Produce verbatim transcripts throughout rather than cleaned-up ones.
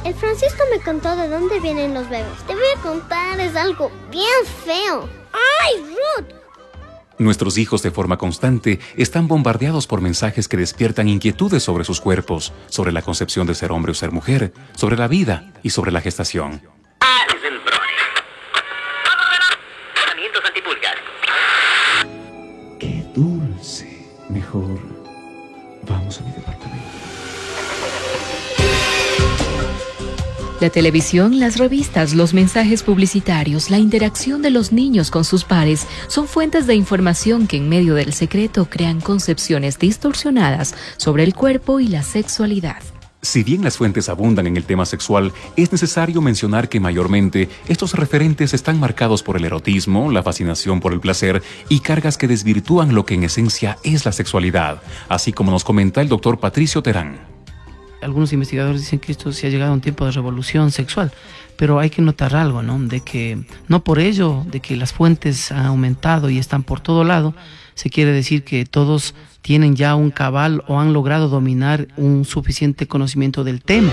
el Francisco me contó de dónde vienen los bebés. Te voy a contar, es algo bien feo. ¡Ay, Ruth! Nuestros hijos de forma constante están bombardeados por mensajes que despiertan inquietudes sobre sus cuerpos, sobre la concepción de ser hombre o ser mujer, sobre la vida y sobre la gestación. Ah, es el Brony. Tratamientos antipulgas. ¡Qué dulce! Mejor vamos a mi departamento. La televisión, las revistas, los mensajes publicitarios, la interacción de los niños con sus pares son fuentes de información que en medio del secreto crean concepciones distorsionadas sobre el cuerpo y la sexualidad. Si bien las fuentes abundan en el tema sexual, es necesario mencionar que mayormente estos referentes están marcados por el erotismo, la fascinación por el placer y cargas que desvirtúan lo que en esencia es la sexualidad, así como nos comenta el doctor Patricio Terán. Algunos investigadores dicen que esto se ha llegado a un tiempo de revolución sexual, pero hay que notar algo, ¿no? De que no por ello, de que las fuentes han aumentado y están por todo lado, se quiere decir que todos tienen ya un cabal o han logrado dominar un suficiente conocimiento del tema.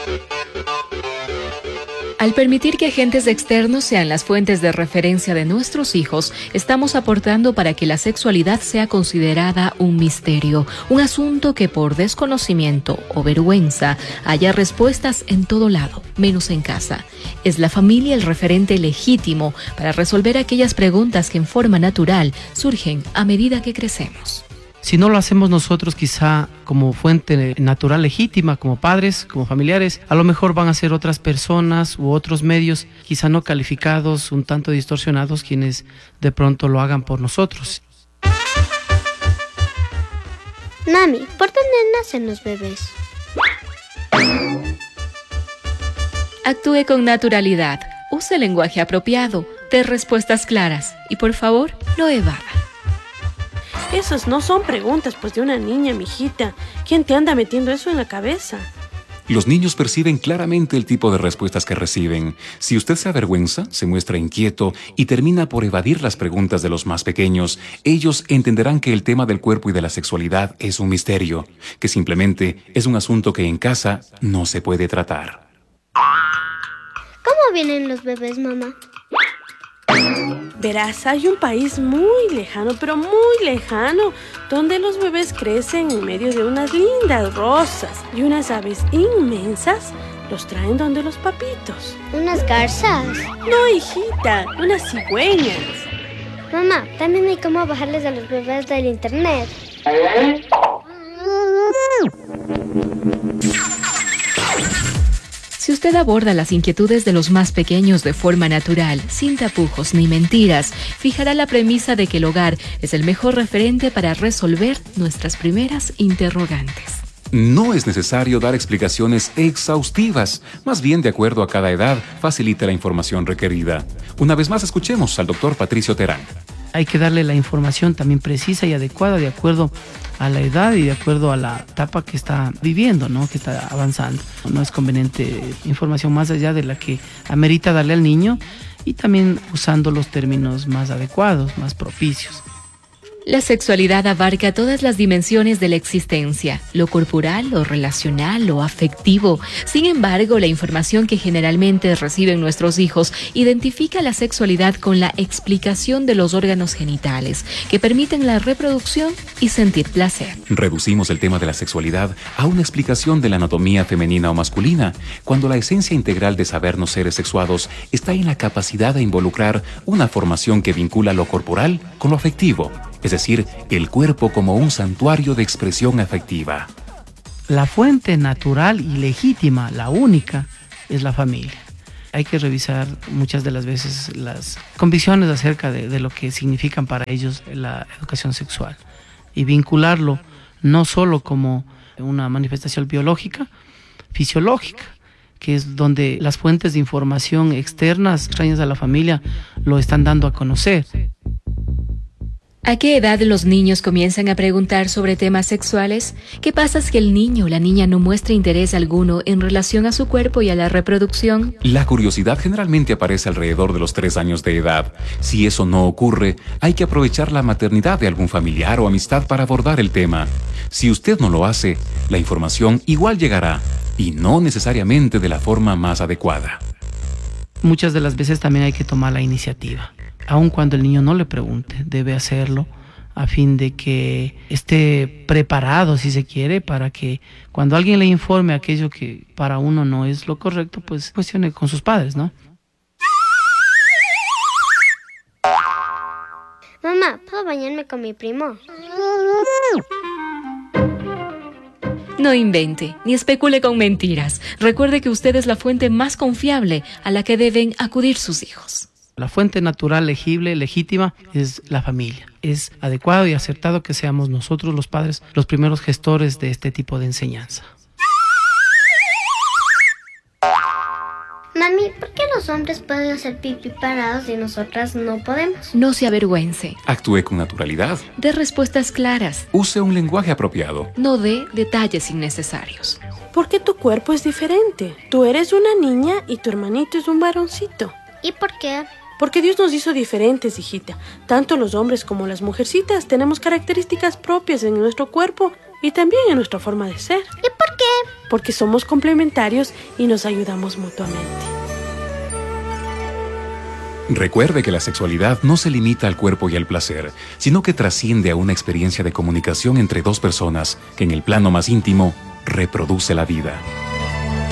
Al permitir que agentes externos sean las fuentes de referencia de nuestros hijos, estamos aportando para que la sexualidad sea considerada un misterio, un asunto que por desconocimiento o vergüenza haya respuestas en todo lado, menos en casa. Es la familia el referente legítimo para resolver aquellas preguntas que en forma natural surgen a medida que crecemos. Si no lo hacemos nosotros, quizá como fuente natural legítima, como padres, como familiares, a lo mejor van a ser otras personas u otros medios, quizá no calificados, un tanto distorsionados, quienes de pronto lo hagan por nosotros. Mami, ¿por dónde nacen los bebés? Actúe con naturalidad, use el lenguaje apropiado, dé respuestas claras y por favor, no evada. Esas no son preguntas, pues, de una niña, mijita. ¿Quién te anda metiendo eso en la cabeza? Los niños perciben claramente el tipo de respuestas que reciben. Si usted se avergüenza, se muestra inquieto y termina por evadir las preguntas de los más pequeños, ellos entenderán que el tema del cuerpo y de la sexualidad es un misterio, que simplemente es un asunto que en casa no se puede tratar. ¿Cómo vienen los bebés, mamá? Verás, hay un país muy lejano, pero muy lejano, donde los bebés crecen en medio de unas lindas rosas y unas aves inmensas los traen donde los papitos. ¿Unas garzas? No, hijita, unas cigüeñas. Mamá, también hay cómo bajarles a los bebés del internet. Si usted aborda las inquietudes de los más pequeños de forma natural, sin tapujos ni mentiras, fijará la premisa de que el hogar es el mejor referente para resolver nuestras primeras interrogantes. No es necesario dar explicaciones exhaustivas, más bien de acuerdo a cada edad, facilite la información requerida. Una vez más escuchemos al doctor Patricio Terán. Hay que darle la información también precisa y adecuada de acuerdo a la edad y de acuerdo a la etapa que está viviendo, ¿no? Que está avanzando. No es conveniente información más allá de la que amerita darle al niño y también usando los términos más adecuados, más propicios. La sexualidad abarca todas las dimensiones de la existencia, lo corporal, lo relacional, lo afectivo. Sin embargo, la información que generalmente reciben nuestros hijos identifica la sexualidad con la explicación de los órganos genitales, que permiten la reproducción y sentir placer. Reducimos el tema de la sexualidad a una explicación de la anatomía femenina o masculina, cuando la esencia integral de sabernos seres sexuados está en la capacidad de involucrar una formación que vincula lo corporal con lo afectivo. Es decir, el cuerpo como un santuario de expresión afectiva. La fuente natural y legítima, la única, es la familia. Hay que revisar muchas de las veces las convicciones acerca de, de lo que significan para ellos la educación sexual y vincularlo no solo como una manifestación biológica, fisiológica, que es donde las fuentes de información externas, extrañas a la familia, lo están dando a conocer. ¿A qué edad los niños comienzan a preguntar sobre temas sexuales? ¿Qué pasa si el niño o la niña no muestra interés alguno en relación a su cuerpo y a la reproducción? La curiosidad generalmente aparece alrededor de los tres años de edad. Si eso no ocurre, hay que aprovechar la maternidad de algún familiar o amistad para abordar el tema. Si usted no lo hace, la información igual llegará, y no necesariamente de la forma más adecuada. Muchas de las veces también hay que tomar la iniciativa. Aun cuando el niño no le pregunte, debe hacerlo a fin de que esté preparado, si se quiere, para que cuando alguien le informe aquello que para uno no es lo correcto, pues cuestione con sus padres, ¿no? Mamá, ¿puedo bañarme con mi primo? No invente, ni especule con mentiras. Recuerde que usted es la fuente más confiable a la que deben acudir sus hijos. La fuente natural, legible, legítima, es la familia. Es adecuado y acertado que seamos nosotros los padres los primeros gestores de este tipo de enseñanza. Mami, ¿por qué los hombres pueden hacer pipí parados y nosotras no podemos? No se avergüence. Actúe con naturalidad. Dé respuestas claras. Use un lenguaje apropiado. No dé detalles innecesarios. Porque tu cuerpo es diferente. Tú eres una niña y tu hermanito es un varoncito. ¿Y por qué? Porque Dios nos hizo diferentes, hijita. Tanto los hombres como las mujercitas tenemos características propias en nuestro cuerpo y también en nuestra forma de ser. ¿Y por qué? Porque somos complementarios y nos ayudamos mutuamente. Recuerde que la sexualidad no se limita al cuerpo y al placer, sino que trasciende a una experiencia de comunicación entre dos personas que en el plano más íntimo reproduce la vida.